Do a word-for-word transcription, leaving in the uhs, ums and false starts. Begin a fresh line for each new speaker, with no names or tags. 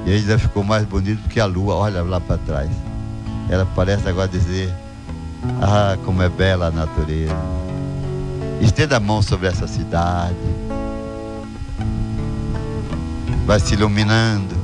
E ainda ficou mais bonito porque a lua olha lá para trás. Ela parece agora dizer: ah, como é bela a natureza. Estenda a mão sobre essa cidade. Vai se iluminando.